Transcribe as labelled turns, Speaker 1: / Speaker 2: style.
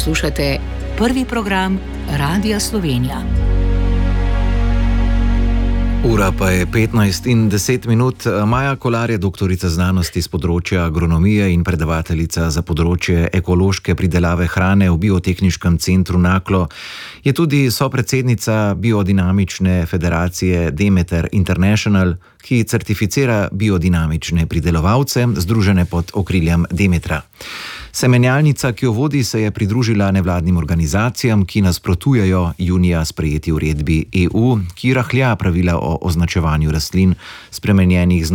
Speaker 1: Poslušate prvi program Radia Slovenija.
Speaker 2: Ura pa je 15:10. Maja Kolar je doktorica znanosti z področja agronomije in predavateljica za področje ekološke pridelave hrane v Biotehniškem centru Naklo. Je tudi sopredsednica Biodinamične federacije Demeter International, ki certificira biodinamične pridelovalce, združene pod okriljem Demetra. Semenjalnica, ki jo vodi, se je pridružila nevladnim organizacijam, ki nasprotujejo junija sprejeti uredbi EU, ki rahlja pravila o označevanju rastlin spremenjenih z